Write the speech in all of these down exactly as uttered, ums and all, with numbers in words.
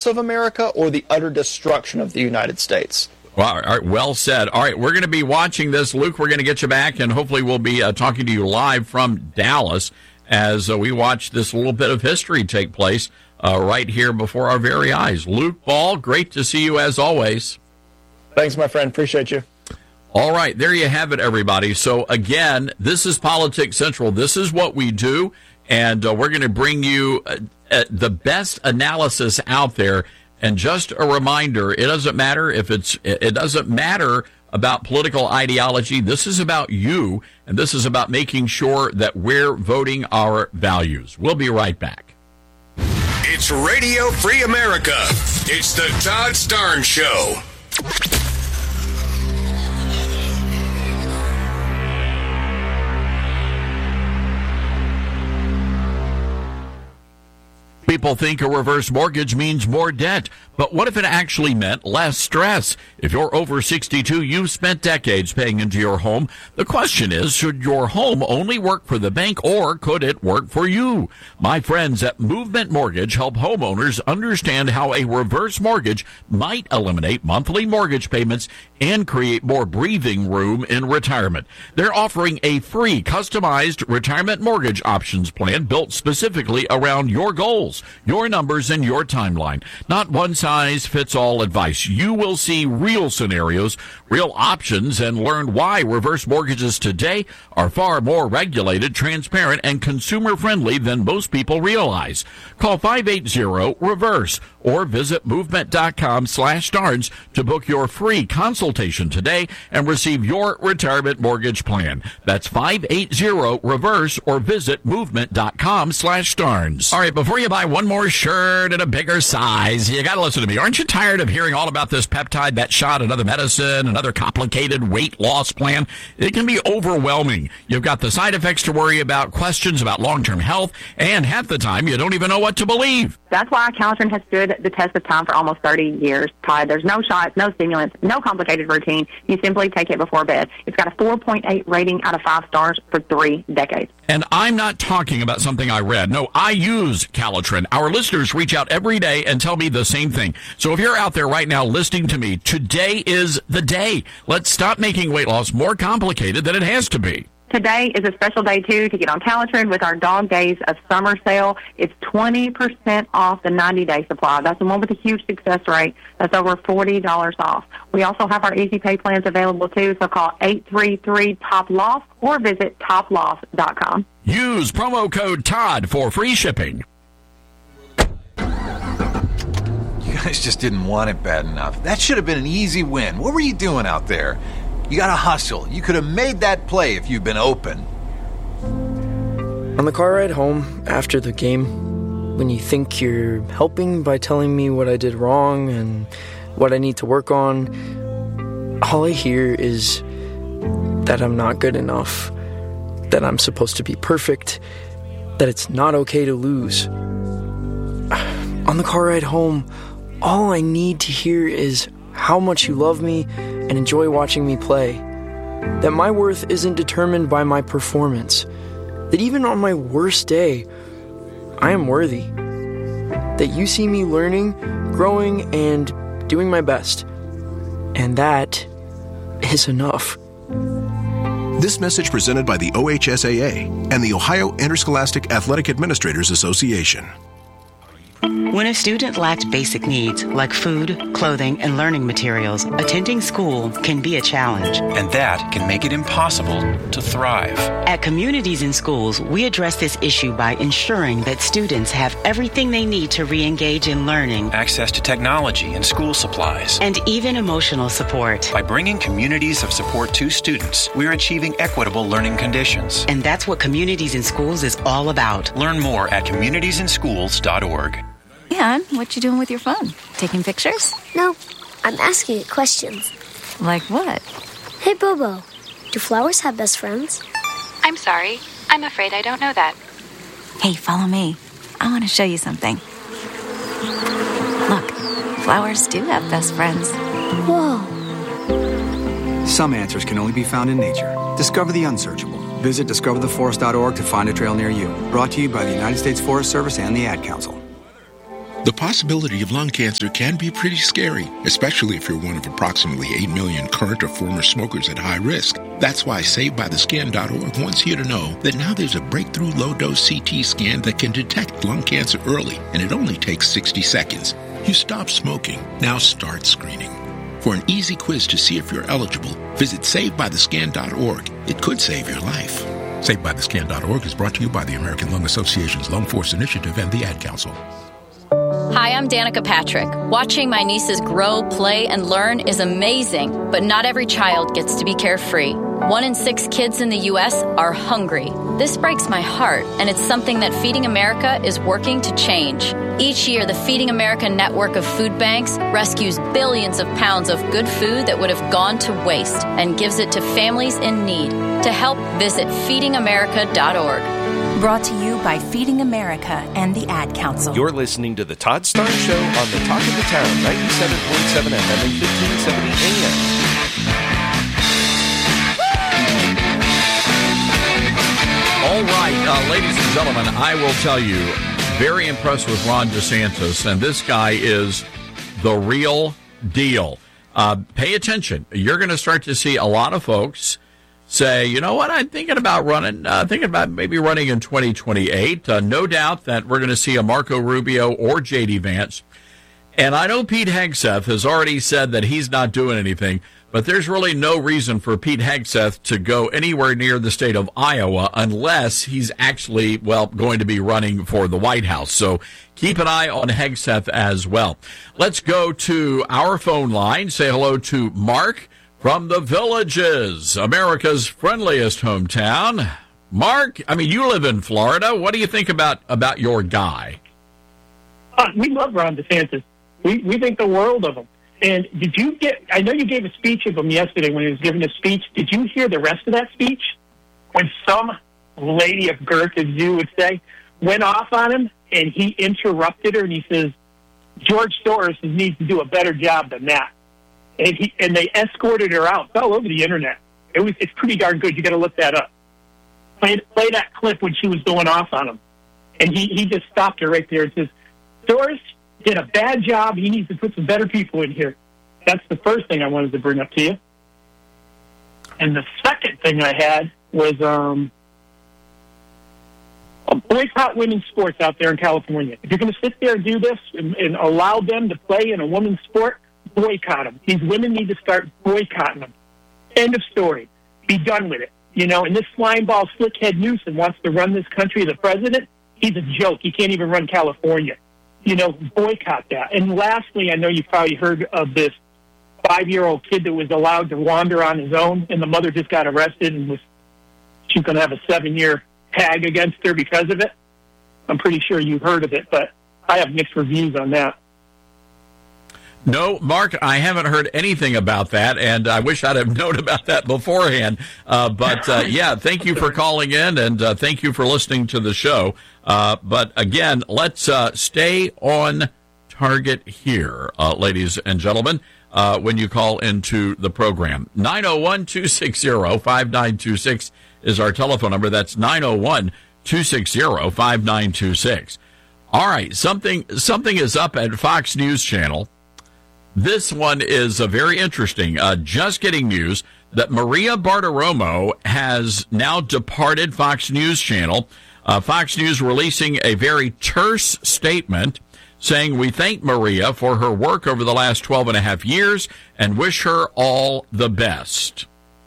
of America or the utter destruction of the United States. Well, all right, well said. All right, we're going to be watching this. Luke, we're going to get you back, and hopefully we'll be uh, talking to you live from Dallas as uh, we watch this little bit of history take place uh, right here before our very eyes. Luke Ball, great to see you as always. Thanks, my friend. Appreciate you. All right, there you have it, everybody. So, again, this is Politics Central. This is what we do, and uh, we're going to bring you uh, uh, the best analysis out there. And just a reminder, it doesn't matter if it's, it doesn't matter about political ideology. This is about you, and this is about making sure that we're voting our values. We'll be right back. It's Radio Free America. It's the Todd Starnes Show. People think a reverse mortgage means more debt, but what if it actually meant less stress? If you're over sixty-two, you've spent decades paying into your home. The question is, should your home only work for the bank, or could it work for you? My friends at Movement Mortgage help homeowners understand how a reverse mortgage might eliminate monthly mortgage payments and create more breathing room in retirement. They're offering a free, customized retirement mortgage options plan built specifically around your goals, your numbers, and your timeline. Not one-size-fits-all advice. You will see real scenarios, real options, and learn why reverse mortgages today are far more regulated, transparent, and consumer-friendly than most people realize. Call five eight zero REVERSE or visit movement.com slash Starnes to book your free consultation today and receive your retirement mortgage plan. That's five eight zero REVERSE or visit movement.com slash Starnes. All right, before you buy one more shirt in a bigger size, you got to listen to me. Aren't you tired of hearing all about this peptide, that shot, another medicine, another complicated weight loss plan? It can be overwhelming. You've got the side effects to worry about, questions about long-term health, and half the time you don't even know what to believe. That's why Calitrin has stood the test of time for almost thirty years, Todd. There's no shots, no stimulants, no complicated routine. You simply take it before bed. It's got a four point eight rating out of five stars for three decades. And I'm not talking about something I read. No, I use Calitrin. Our listeners reach out every day and tell me the same thing. So if you're out there right now listening to me, today is the day. Let's stop making weight loss more complicated than it has to be. Today is a special day, too, to get on Calitrin with our Dog Days of Summer sale. It's twenty percent off the ninety-day supply. That's the one with a huge success rate. That's over forty dollars off. We also have our Easy Pay plans available, too, so call eight three three top loss or visit top loss dot com. Use promo code Todd for free shipping. You guys just didn't want it bad enough. That should have been an easy win. What were you doing out there? You got to hustle. You could have made that play if you'd been open. On the car ride home after the game, when you think you're helping by telling me what I did wrong and what I need to work on, all I hear is that I'm not good enough, that I'm supposed to be perfect, that it's not okay to lose. On the car ride home, all I need to hear is how much you love me and enjoy watching me play. That my worth isn't determined by my performance. That even on my worst day, I am worthy. That you see me learning, growing, and doing my best. And that is enough. This message presented by the O H S A A and the Ohio Interscholastic Athletic Administrators Association. When a student lacks basic needs like food, clothing, and learning materials, attending school can be a challenge. And that can make it impossible to thrive. At Communities in Schools, we address this issue by ensuring that students have everything they need to re-engage in learning, access to technology and school supplies, and even emotional support. By bringing communities of support to students, we're achieving equitable learning conditions. And that's what Communities in Schools is all about. Learn more at communities in schools dot org. Yeah, what you doing with your phone? Taking pictures? No, I'm asking it questions. Like what? Hey, Bobo, do flowers have best friends? I'm sorry. I'm afraid I don't know that. Hey, follow me. I want to show you something. Look, flowers do have best friends. Whoa. Some answers can only be found in nature. Discover the unsearchable. Visit discover the forest dot org to find a trail near you. Brought to you by the United States Forest Service and the Ad Council. The possibility of lung cancer can be pretty scary, especially if you're one of approximately eight million current or former smokers at high risk. That's why Saved By The Scan dot org wants you to know that now there's a breakthrough low-dose C T scan that can detect lung cancer early, and it only takes sixty seconds. You stop smoking, now start screening. For an easy quiz to see if you're eligible, visit Saved By The Scan dot org. It could save your life. Saved By The Scan dot org is brought to you by the American Lung Association's Lung Force Initiative and the Ad Council. Hi, I'm Danica Patrick. Watching my nieces grow, play, and learn is amazing, but not every child gets to be carefree. One in six kids in the U S are hungry. This breaks my heart, and it's something that Feeding America is working to change. Each year, the Feeding America network of food banks rescues billions of pounds of good food that would have gone to waste and gives it to families in need. To help, visit feeding america dot org. Brought to you by Feeding America and the Ad Council. You're listening to The Todd Starnes Show on the Talk of the Town, ninety-seven point seven F M and fifteen seventy A M. All right, uh, ladies and gentlemen, I will tell you, very impressed with Ron DeSantis, and this guy is the real deal. Uh, pay attention. You're going to start to see a lot of folks say, you know what, I'm thinking about running, uh, thinking about maybe running in twenty twenty-eight. Uh, no doubt that we're going to see a Marco Rubio or J D Vance. And I know Pete Hegseth has already said that he's not doing anything, but there's really no reason for Pete Hegseth to go anywhere near the state of Iowa unless he's actually, well, going to be running for the White House. So keep an eye on Hegseth as well. Let's go to our phone line. Say hello to Mark from the Villages, America's friendliest hometown. Mark, I mean, you live in Florida. What do you think about, about your guy? Uh, we love Ron DeSantis. We we think the world of him. And did you get, I know you gave a speech of him yesterday when he was giving a speech. Did you hear the rest of that speech? When some lady of girth, as you would say, went off on him and he interrupted her and he says, George Soros needs to do a better job than that. And he and they escorted her out. It's all over the internet. It was it's pretty darn good. You got to look that up. Play, play that clip when she was going off on him. And he, he just stopped her right there and says, Soros did a bad job. He needs to put some better people in here. That's the first thing I wanted to bring up to you. And the second thing I had was um, boycott women's sports out there in California. If you're going to sit there and do this and, and allow them to play in a women's sport, boycott them. These women need to start boycotting them. End of story. Be done with it. You know, and this slimeball slickhead Newsom wants to run this country, the president. He's a joke. He can't even run California. You know, boycott that. And lastly, I know you've probably heard of this five-year-old kid that was allowed to wander on his own, and the mother just got arrested and was she's going to have a seven-year tag against her because of it. I'm pretty sure you've heard of it, but I have mixed reviews on that. No, Mark, I haven't heard anything about that, and I wish I'd have known about that beforehand. Uh, but, uh, yeah, thank you for calling in, and uh, thank you for listening to the show. Uh, but, again, let's uh, stay on target here, uh, ladies and gentlemen, uh, when you call into the program. nine oh one, two six zero, five nine two six is our telephone number. That's nine oh one, two six zero, five nine two six. All right, something something is up at Fox News Channel. This one is uh, very interesting. Uh, just getting news that Maria Bartiromo has now departed Fox News Channel. Uh, Fox News releasing a very terse statement saying, we thank Maria for her work over the last twelve and a half years and wish her all the best.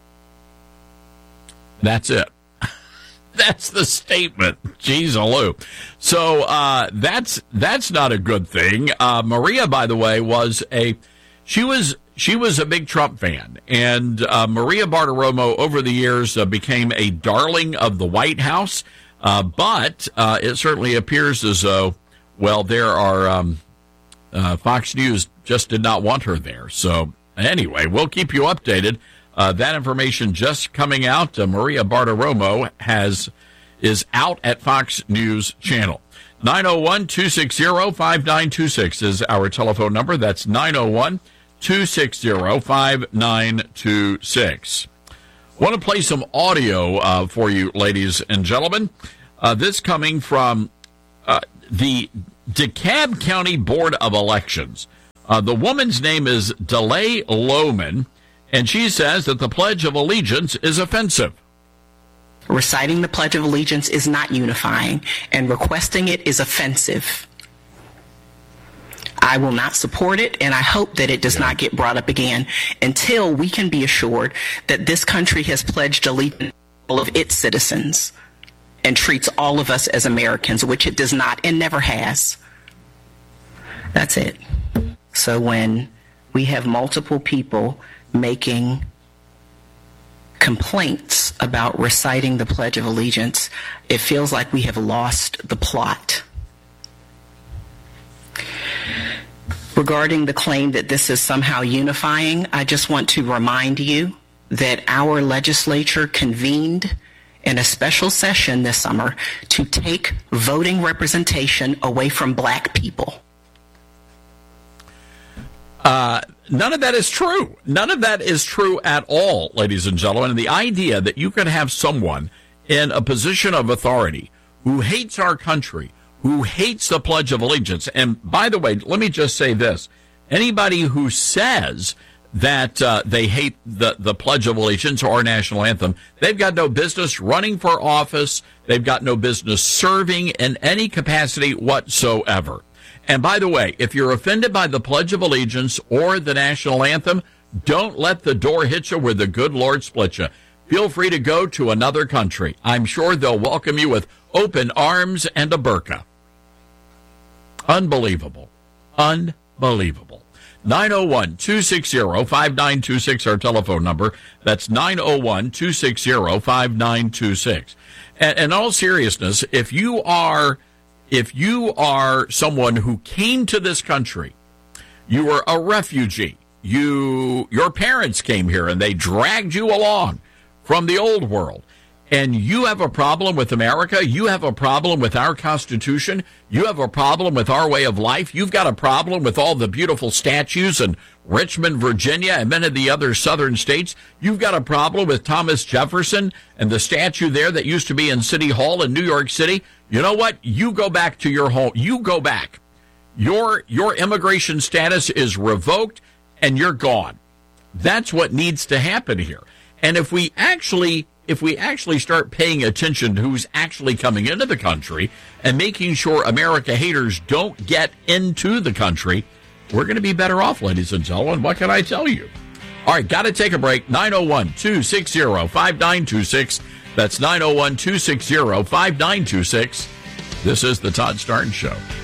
That's it. That's the statement. Jeez, aloo. So uh, that's that's not a good thing. Uh, Maria, by the way, was a she was she was a big Trump fan, and uh, Maria Bartiromo over the years uh, became a darling of the White House. Uh, but uh, it certainly appears as though, well, there are um, uh, Fox News just did not want her there. So anyway, we'll keep you updated. Uh, that information just coming out. Uh, Maria Bartiromo has is out at Fox News Channel. nine oh one, two six zero, five nine two six is our telephone number. That's nine oh one, two six zero, five nine two six. Want to play some audio uh, for you, ladies and gentlemen. Uh, this coming from uh, the DeKalb County Board of Elections. Uh, the woman's name is DeLay Lohman, and she says that the Pledge of Allegiance is offensive. Reciting the Pledge of Allegiance is not unifying, and requesting it is offensive. I will not support it, and I hope that it does not get brought up again until we can be assured that this country has pledged allegiance to all of its citizens and treats all of us as Americans, which it does not and never has. That's it. So when we have multiple people making complaints about reciting the Pledge of Allegiance, it feels like we have lost the plot. Regarding the claim that this is somehow unifying, I just want to remind you that our legislature convened in a special session this summer to take voting representation away from black people. Uh, none of that is true. None of that is true at all, ladies and gentlemen. And the idea that you could have someone in a position of authority who hates our country, who hates the Pledge of Allegiance. And by the way, let me just say this. Anybody who says that uh, they hate the, the Pledge of Allegiance or our national anthem, they've got no business running for office. They've got no business serving in any capacity whatsoever. And by the way, if you're offended by the Pledge of Allegiance or the national anthem, don't let the door hit you where the good Lord split you. Feel free to go to another country. I'm sure they'll welcome you with open arms and a burqa. Unbelievable. Unbelievable. nine oh one, two six zero, five nine two six, our telephone number. That's nine oh one, two six zero, five nine two six. And in all seriousness, if you are if you are someone who came to this country, you were a refugee, you your parents came here and they dragged you along from the old world, and you have a problem with America, you have a problem with our Constitution, you have a problem with our way of life, you've got a problem with all the beautiful statues in Richmond, Virginia, and many of the other southern states, you've got a problem with Thomas Jefferson and the statue there that used to be in City Hall in New York City, you know what? You go back to your home. You go back. Your, your immigration status is revoked, and you're gone. That's what needs to happen here. And if we actually... If we actually start paying attention to who's actually coming into the country and making sure America haters don't get into the country, we're going to be better off, ladies and gentlemen. What can I tell you? All right, got to take a break. nine oh one, two six zero, five nine two six. That's nine oh one, two six zero, five nine two six. This is the Todd Starnes Show.